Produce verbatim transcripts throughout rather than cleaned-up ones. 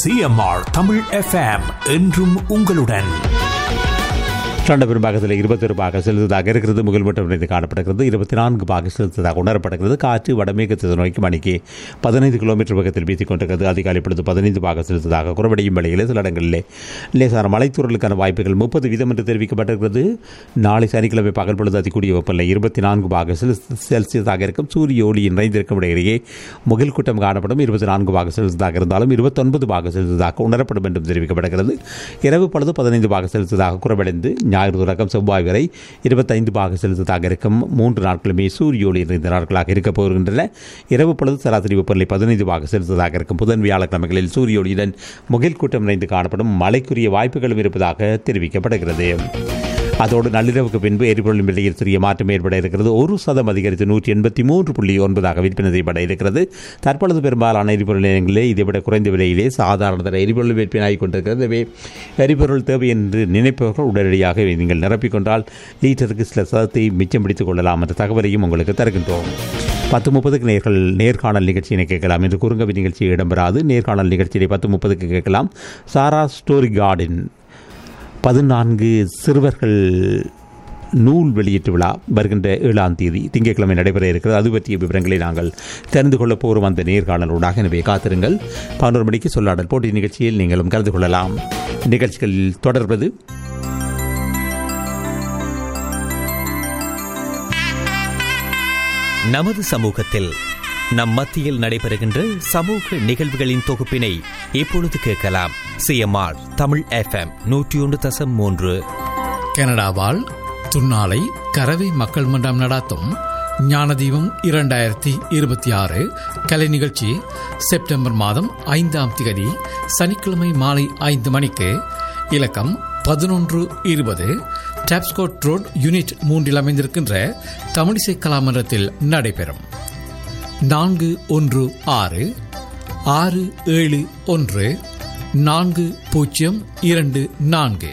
CMR Tamil FM என்றும் உங்களுடன். பெரும் பாகத்தில் இருபத்தி ஒரு பாக செலுத்ததாக இருக்கிறது. முகல் மட்டும் இணைந்து காணப்படுகிறது. இருபத்தி நான்கு பாக செலுத்ததாக உணரப்படுகிறது. காற்று வடமேற்கு திசை நோக்கி மணிக்கு பதினைந்து கிலோமீட்டர் வேகத்தில் வீசிக் கொண்டிருக்கிறது. அதிகாலை பொழுது பதினைந்து பாக செலுத்ததாக குறைவடையும் வேளையில் சில இடங்களிலே லேசான மலைத்தூரலுக்கான வாய்ப்புகள் முப்பது வீதம் என்று தெரிவிக்கப்பட்டிருக்கிறது. நாளை சனிக்கிழமை பகல் பொழுது அதிகூடிய வெப்பநிலை இருபத்தி நான்கு பாக செல்சியஸாக இருக்கும். சூரிய ஒளி நிறைந்திருக்கும் இடையிலேயே முகில் கூட்டம் காணப்படும். இருபத்தி நான்கு பாக செலுத்ததாக இருந்தாலும் இருபத்தொன்பது பாக செலுத்ததாக உணரப்படும் என்றும் தெரிவிக்கப்படுகிறது. இரவு பொழுது பதினைந்து பாக செலுத்ததாக குறைவடைந்து ஞாயிறு தொடக்கம் செவ்வாய் வரை இருபத்தைந்து பாக செலுத்ததாக இருக்கும். மூன்று நாட்களுமே சூரிய ஒளி நிறைந்த நாட்களாக இருக்கப் போகின்றன. இரவு பொழுது சராசரி வெப்பநிலை பதினைந்து பாக செலுத்ததாக இருக்கும். புதன் வியாழக்கிழமைகளில் சூரிய ஒளியுடன் முகில் கூட்டம் நிறைந்து காணப்படும். மழைக்குரிய வாய்ப்புகளும் இருப்பதாக தெரிவிக்கப்படுகிறது. அதோடு நள்ளிரவுக்கு பின்பு எரிபொருளின் விலையில் சிறிய மாற்றம் ஏற்பட இருக்கிறது. ஒரு சதம் அதிகரித்து நூற்றி எண்பத்தி மூன்று புள்ளி ஒன்பதாக விற்பனை செய்யப்பட இருக்கிறது. தற்பொழுது பெரும்பாலான எரிபொருள் நிலையங்களிலே இதைவிட குறைந்த விலையிலே சாதாரண தர எரிபொருள் விற்பனையாகிக் கொண்டிருக்கிறது. எனவே எரிபொருள் தேவை என்று நினைப்பவர்கள் உடனடியாக நீங்கள் நிரப்பிக்கொண்டால் லீட்டருக்கு சில சதத்தை மிச்சம் பிடித்துக் கொள்ளலாம் என்ற தகவலையும் உங்களுக்கு தருகின்றோம். பத்து முப்பதுக்கு நேர்கள் நேர்காணல் நிகழ்ச்சியினை கேட்கலாம். என்று குறுங்கவி நிகழ்ச்சி இடம்பெறாது. நேர்காணல் நிகழ்ச்சியை பத்து முப்பதுக்கு கேட்கலாம். சாரா ஸ்டோரி கார்டன் பதினான்கு சிறுவர்கள் நூல் வெளியீட்டு விழா வருகின்ற ஏழாம் தேதி திங்கட்கிழமை நடைபெற இருக்கிறது. அது பற்றிய விவரங்களை நாங்கள் தெரிந்து கொள்ளப் போகிறோம் அந்த நேர்காணலூடாக. எனவே காத்திருங்கள். பதினோரு மணிக்கு சொல்லாடல் போட்டி நிகழ்ச்சியில் நீங்களும் கலந்து கொள்ளலாம். நிகழ்ச்சிகளில் தொடர்வது நமது சமூகத்தில் நம் மத்தியில் நடைபெறுகின்ற சமூக நிகழ்வுகளின் தொகுப்பினை இப்பொழுது கேட்கலாம். சிஎம்ஆர் தமிழ் எஃப்எம் நூற்றி ஒன்று தசம் மூன்று. கனடாவால் துன்னாலை கரவை மக்கள் மன்றம் நடாத்தும் ஞானதீபம் இரண்டாயிரத்தி இருபத்தி ஆறு கலை நிகழ்ச்சி செப்டம்பர் மாதம் ஐந்தாம் திகதி சனிக்கிழமை மாலை ஐந்து மணிக்கு இலக்கம் பதினொன்று இருபது டாப்ஸ்கோட் ரோட் யூனிட் மூன்றில் அமைந்திருக்கின்ற தமிழிசை கலாமன்றத்தில் நடைபெறும். நான்கு ஒன்று ஆறு ஆறு ஏழு ஒன்று நான்கு பூஜ்ஜியம் இரண்டு நான்கு.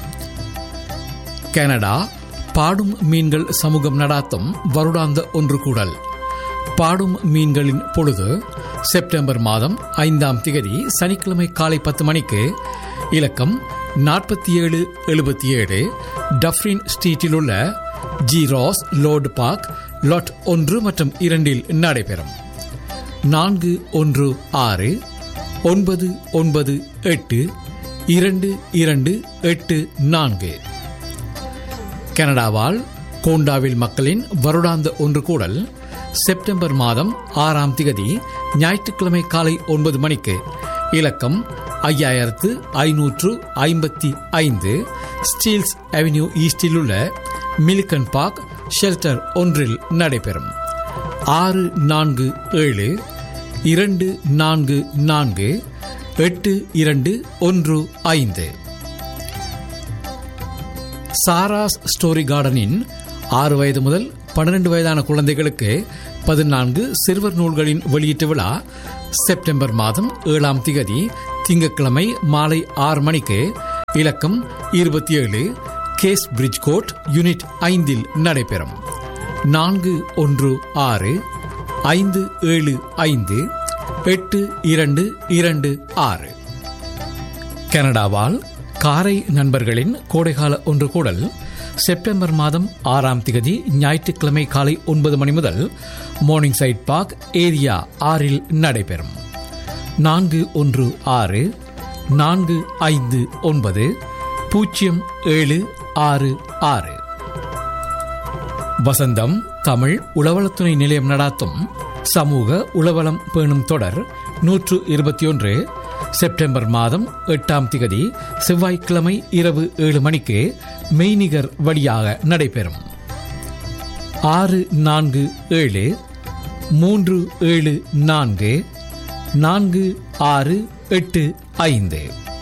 கனடா பாடும் மீன்கள் சமூகம் நடாத்தும் வருடாந்த ஒன்று கூடல். பாடும் மீன்களின் பொழுது செப்டம்பர் மாதம் ஐந்தாம் திகதி சனிக்கிழமை காலை பத்து மணிக்கு இலக்கம் நாற்பத்தி ஏழு எழுபத்தி ஏழு டஃப்ரின் ஸ்ட்ரீட்டில் உள்ள ஜி ராஸ் லோர்டு பார்க் லாட் ஒன்று மற்றும் இரண்டில் நடைபெறும். நான்கு ஒன்று ஆறு ஒன்பது ஒன்பது எட்டு இரண்டு இரண்டு எட்டு நான்கு. கனடாவால் கோண்டாவில் மக்களின் வருடாந்த ஒன்று கூடல் செப்டம்பர் மாதம் ஆறாம் திகதி ஞாயிற்றுக்கிழமை காலை ஒன்பது மணிக்கு இலக்கம் ஐயாயிரத்து ஐநூற்று ஐம்பத்தி ஐந்து ஸ்டீல்ஸ் அவென்யூ ஈஸ்டில் உள்ள மில்கன் பார்க் ஷெல்டர் ஒன்றில் நடைபெறும். ஆறு நான்கு ஏழு இரண்டு நான்கு நான்கு எட்டு இரண்டு ஒன்று ஐந்து. சாராஸ் ஸ்டோரி கார்டனின் ஆறு வயது முதல் பன்னிரண்டு வயதான குழந்தைகளுக்கு பதினான்கு சிறுவர் நூல்களின் வெளியீட்டு விழா செப்டம்பர் மாதம் ஏழாம் திகதி திங்கட்கிழமை மாலை ஆறு மணிக்கு இலக்கம் இருபத்தி ஏழு கேஸ் பிரிட்ஜ் கோட் யூனிட் ஐந்தில் நடைபெறும். நான்கு ஒன்று ஆறு ஐந்து ஏழு ஐந்து எட்டு இரண்டு இரண்டு ஆறு. கனடாவால் காரை நண்பர்களின் கோடைகால ஒன்று கூடல் செப்டம்பர் மாதம் ஆறாம் திகதி ஞாயிற்றுக்கிழமை காலை ஒன்பது மணி முதல் மார்னிங் சைட் பார்க் ஏரியா ஆறில் நடைபெறும். நான்கு ஒன்று ஆறு நான்கு ஐந்து ஒன்பது பூஜ்ஜியம் ஏழு ஆறு ஆறு. வசந்தம் தமிழ் உளவளத்துறை நிலையம் நடாத்தும் சமூக உளவளம் பேணும் தொடர் நூற்று இருபத்தி ஒன்று செப்டம்பர் மாதம் எட்டாம் திகதி செவ்வாய்க்கிழமை இரவு ஏழு மணிக்கு மெய்நிகர் வழியாக நடைபெறும். ஆறு நான்கு ஏழு மூன்று ஏழு நான்கு நான்கு ஆறு எட்டு ஐந்து.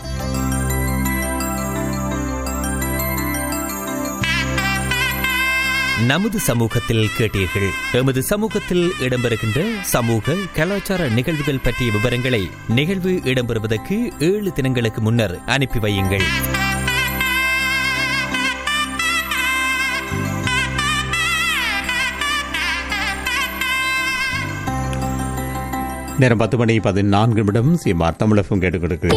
நமது சமூகத்தில் கேட்டீர்கள். எமது சமூகத்தில் இடம்பெறுகின்ற சமூக கலாச்சார நிகழ்வுகள் பற்றிய விவரங்களை நிகழ்வு இடம்பெறுவதற்கு ஏழு தினங்களுக்கு முன்னர் அனுப்பி வையுங்கள். நேரம் பத்து மணி பதினான்கு நிமிடம். சிஎம்ஆர் தமிழகம் கேட்டுக் கொடுக்கிறேன்.